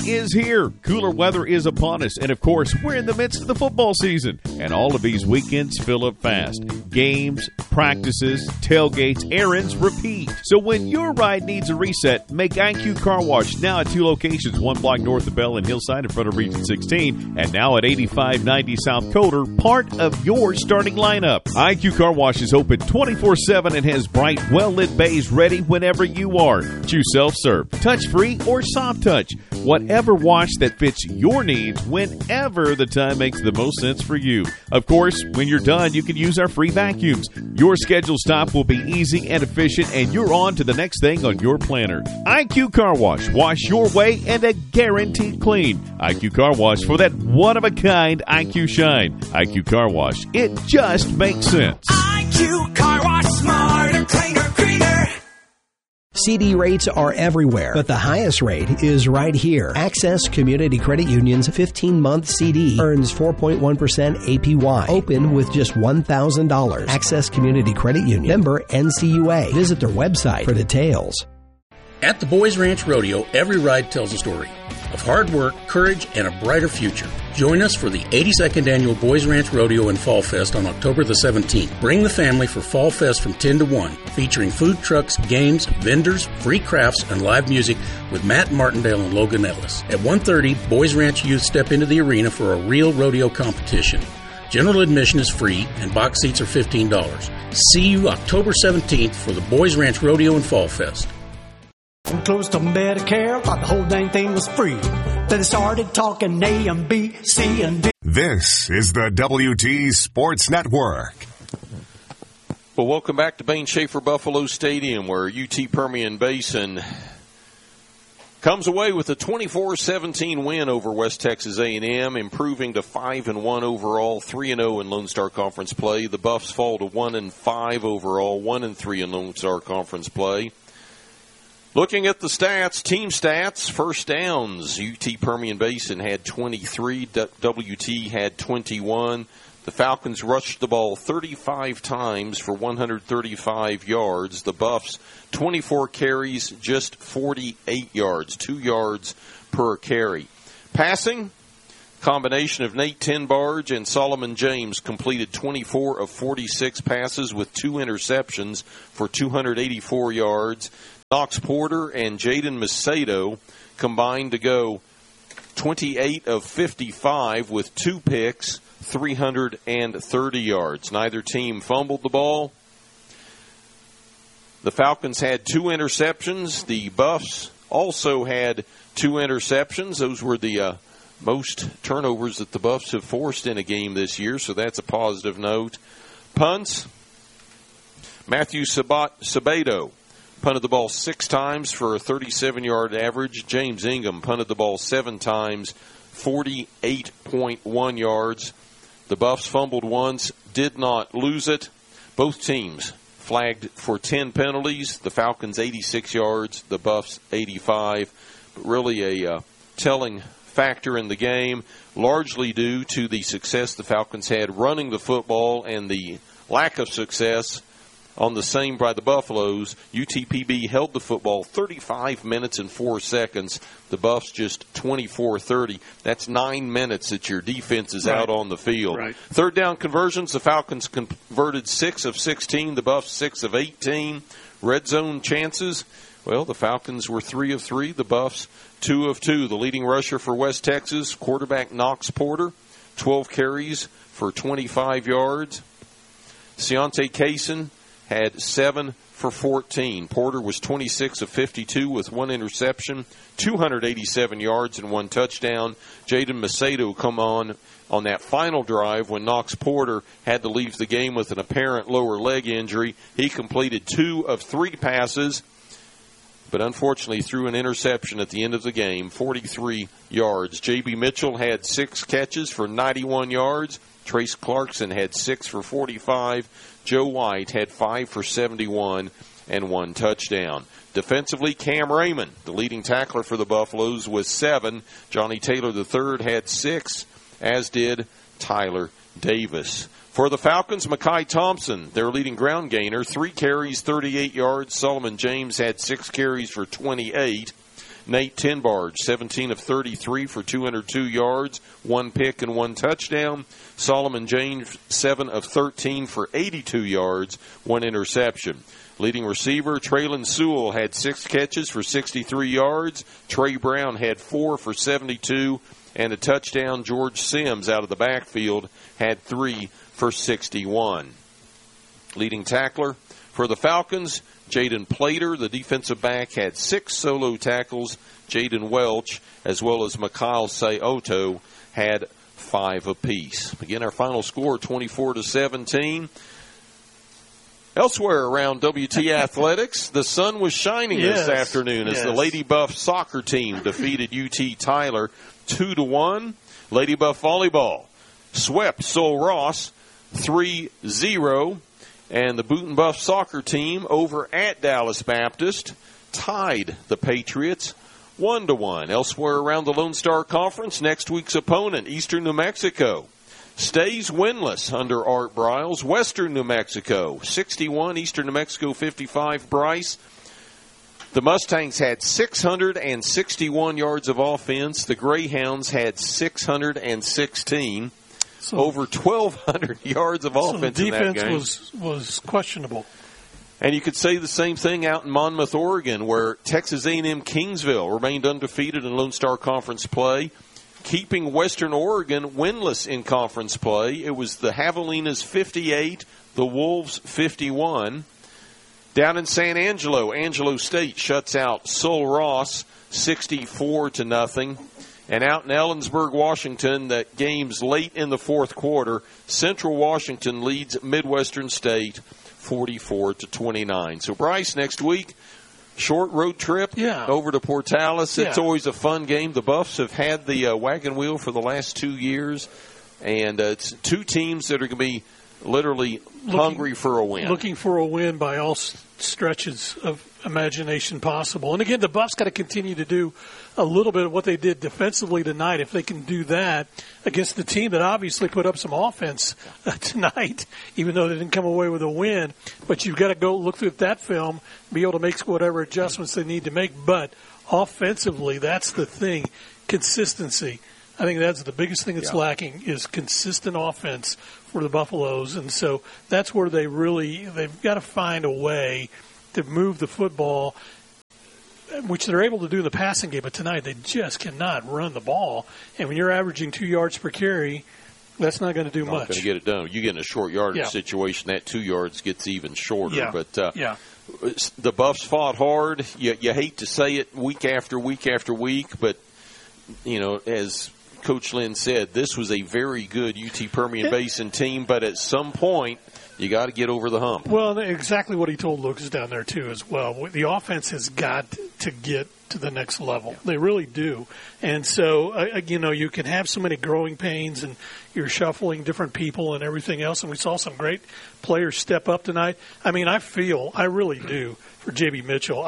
is here. Cooler weather is upon us, and of course, we're in the midst of the football season. And all of these weekends fill up fast. Games, practices, tailgates, errands, repeat. So when your ride needs a reset, make IQ Car Wash now at 2 locations, 1 block north of Bell and Hillside in front of Region 16, and now at 8590 South Coder, part of your starting lineup. IQ Car Wash is open 24/7 and has bright, well-lit bays ready whenever you are. Choose self-serve, touch-free, or soft touch. Whatever wash that fits your needs whenever the time makes the most sense for you. Of course, when you're done, you can use our free vacuums. Your scheduled stop will be easy and efficient, and you're on to the next thing on your planner. IQ Car Wash. Wash your way and a guaranteed clean. IQ Car Wash for that one-of-a-kind IQ shine. IQ Car Wash. It just makes sense. IQ Car Wash. Smarter, cleaner, greener. CD rates are everywhere, but the highest rate is right here. Access Community Credit Union's 15-month CD earns 4.1% APY. Open with just $1,000. Access Community Credit Union. Member NCUA. Visit their website for details. At the Boys Ranch Rodeo, every ride tells a story of hard work, courage, and a brighter future. Join us for the 82nd Annual Boys Ranch Rodeo and Fall Fest on October the 17th. Bring the family for Fall Fest from 10 to 1, featuring food trucks, games, vendors, free crafts, and live music with Matt Martindale and Logan Ellis. At 1:30, Boys Ranch youth step into the arena for a real rodeo competition. General admission is free, and box seats are $15. See you October 17th for the Boys Ranch Rodeo and Fall Fest. I'm close to Medicare, thought the whole dang thing was free. Then they started talking A and B, C and D. This is the WT Sports Network. Well, welcome back to Bain Schaefer Buffalo Stadium, where UT Permian Basin comes away with a 24-17 win over West Texas A&M, improving to 5-1 overall, 3-0 in Lone Star Conference play. The Buffs fall to 1-5 overall, 1-3 in Lone Star Conference play. Looking at the stats, team stats, first downs, UT Permian Basin had 23, WT had 21. The Falcons rushed the ball 35 times for 135 yards. The Buffs, 24 carries, just 48 yards, 2 yards per carry. Passing, combination of Nate Tinbarge and Solomon James completed 24 of 46 passes with 2 interceptions for 284 yards. Knox Porter and Jaden Macedo combined to go 28 of 55 with 2 picks, 330 yards. Neither team fumbled the ball. The Falcons had 2 interceptions. The Buffs also had 2 interceptions. Those were the most turnovers that the Buffs have forced in a game this year, so that's a positive note. Punts, Matthew Sabato punted the ball 6 times for a 37-yard average. James Ingham punted the ball 7 times, 48.1 yards. The Buffs fumbled once, did not lose it. Both teams flagged for 10 penalties. The Falcons 86 yards, the Buffs 85. But really a telling factor in the game, largely due to the success the Falcons had running the football and the lack of success on the same by the Buffaloes. UTPB held the football 35 minutes and 4 seconds. The Buffs just 24-30. That's 9 minutes that your defense is out on the field. Right. Third down conversions, the Falcons converted 6 of 16. The Buffs 6 of 18. Red zone chances, well, the Falcons were 3 of 3. The Buffs 2 of 2. The leading rusher for West Texas, quarterback Knox Porter, 12 carries for 25 yards. Ciante Kaysen had 7 for 14. Porter was 26 of 52 with 1 interception, 287 yards and 1 touchdown. Jaden Macedo come on that final drive when Knox Porter had to leave the game with an apparent lower leg injury. He completed 2 of 3 passes, but unfortunately threw an interception at the end of the game, 43 yards. J.B. Mitchell had 6 catches for 91 yards. Trace Clarkson had 6 for 45. Joe White had 5 for 71 and 1 touchdown. Defensively, Cam Raymond, the leading tackler for the Buffaloes, was 7. Johnny Taylor III had 6, as did Tyler Davis. For the Falcons, Mekhi Thompson, their leading ground gainer, 3 carries, 38 yards. Solomon James had 6 carries for 28. Nate Tinbarge, 17 of 33 for 202 yards, 1 pick and 1 touchdown. Solomon James, 7 of 13 for 82 yards, 1 interception. Leading receiver, Traylon Sewell had 6 catches for 63 yards. Trey Brown had 4 for 72 and a touchdown. George Sims out of the backfield had 3 for 61. Leading tackler for the Falcons, Jaden Plater, the defensive back, had 6 solo tackles. Jaden Welch, as well as Mikhail Sayoto, had 5 apiece. Again, our final score, 24-17. Elsewhere around WT Athletics, the sun was shining this afternoon as the Lady Buff soccer team defeated UT Tyler 2-1. Lady Buff volleyball swept Sul-Ross 3-0. And the Boonton Buff soccer team over at Dallas Baptist tied the Patriots 1-1. Elsewhere around the Lone Star Conference, next week's opponent, Eastern New Mexico, stays winless under Art Briles. Western New Mexico, 61, Eastern New Mexico 55. Bryce. The Mustangs had 661 yards of offense. The Greyhounds had 616. So, over 1,200 yards of offense in that game. The defense was questionable. And you could say the same thing out in Monmouth, Oregon, where Texas A&M Kingsville remained undefeated in Lone Star Conference play, keeping Western Oregon winless in conference play. It was the Javelinas 58, the Wolves 51. Down in San Angelo, Angelo State shuts out Sul-Ross 64-0. And out in Ellensburg, Washington, that game's late in the fourth quarter. Central Washington leads Midwestern State 44-29. So, Bryce, next week, short road trip over to Portales. It's always a fun game. The Buffs have had the wagon wheel for the last 2 years. And it's 2 teams that are going to be literally hungry for a win. Looking for a win by all stretches of imagination possible. And again, the Buffs got to continue to do a little bit of what they did defensively tonight. If they can do that against the team that obviously put up some offense tonight, even though they didn't come away with a win. But you've got to go look through that film, be able to make whatever adjustments they need to make. But offensively, that's the thing, consistency. I think that's the biggest thing that's lacking is consistent offense for the Buffaloes. And so that's where they've got to find a way to move the football, which they're able to do in the passing game. But tonight they just cannot run the ball. And when you're averaging 2 yards per carry, that's not going to do much. Not going to get it done. You get in a short yardage situation, that 2 yards gets even shorter. Yeah. But the Buffs fought hard. You hate to say it week after week after week, but, you know, as Coach Lynn said, this was a very good UT Permian Basin team, but at some point you got to get over the hump. Well, exactly what he told Lucas down there, too, as well. The offense has got to get to the next level. Yeah. They really do. And so, you know, you can have so many growing pains and you're shuffling different people and everything else. And we saw some great players step up tonight. I mean, I really do, for J.B. Mitchell.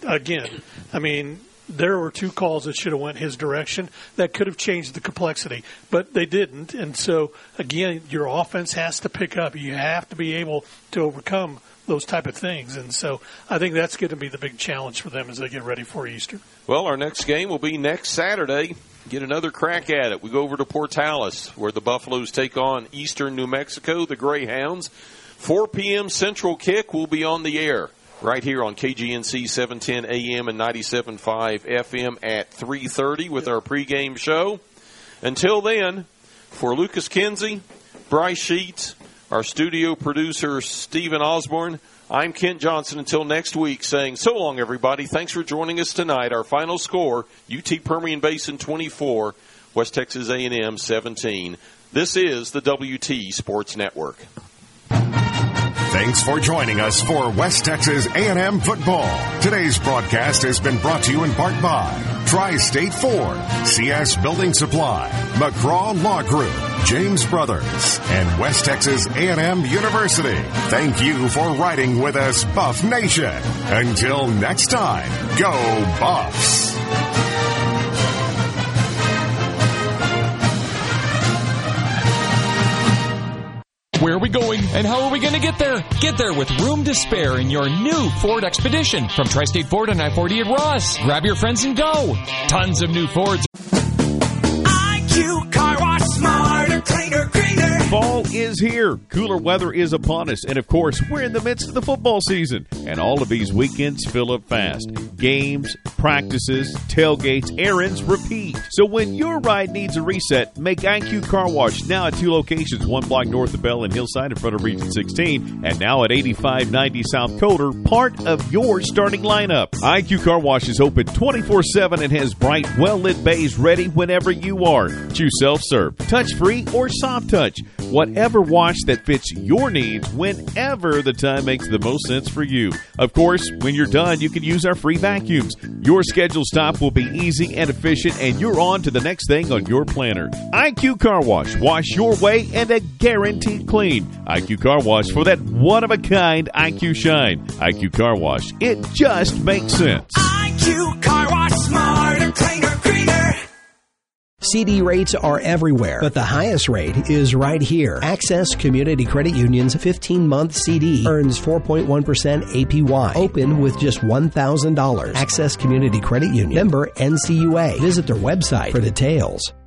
There were 2 calls that should have went his direction that could have changed the complexity, but they didn't. And so, again, your offense has to pick up. You have to be able to overcome those type of things. And so I think that's going to be the big challenge for them as they get ready for Easter. Well, our next game will be next Saturday. Get another crack at it. We go over to Portales, where the Buffaloes take on Eastern New Mexico, the Greyhounds. 4 p.m. Central kick will be on the air right here on KGNC 710 AM and 97.5 FM at 3:30 with our pregame show. Until then, for Lucas Kinsey, Bryce Sheets, our studio producer Stephen Osborne, I'm Kent Johnson. Until next week, saying so long, everybody. Thanks for joining us tonight. Our final score, UT Permian Basin 24, West Texas A&M 17. This is the WT Sports Network. Thanks for joining us for West Texas A&M football. Today's broadcast has been brought to you in part by Tri-State Ford, CS Building Supply, McGraw Law Group, James Brothers, and West Texas A&M University. Thank you for riding with us, Buff Nation. Until next time, go Buffs! Where we we going? And how are we going to get there? Get there with room to spare in your new Ford Expedition from Tri-State Ford on I-40 at Ross. Grab your friends and go. Tons of new Fords. IQ Car Wash, smarter, cleaner, greener. Fall is here. Cooler weather is upon us. And, of course, we're in the midst of the football season. And all of these weekends fill up fast. Games, practices, tailgates, errands, repeat. So when your ride needs a reset, make IQ Car Wash now at 2 locations, 1 block north of Bell and Hillside in front of Region 16, and now at 8590 South Coder, part of your starting lineup. IQ Car Wash is open 24/7 and has bright, well-lit bays ready whenever you are. Choose self-serve, touch-free, or soft touch. Whatever wash that fits your needs whenever the time makes the most sense for you. Of course, when you're done, you can use our free vacuums. Your scheduled stop will be easy and efficient, and you're on to the next thing on your planner. IQ Car Wash. Wash your way and a guaranteed clean. IQ Car Wash for that one-of-a-kind IQ shine. IQ Car Wash. It just makes sense. IQ Car Wash, smarter, cleaner, greener. CD rates are everywhere, but the highest rate is right here. Access Community Credit Union's 15-month CD earns 4.1% APY. Open with just $1,000. Access Community Credit Union. Member NCUA. Visit their website for details.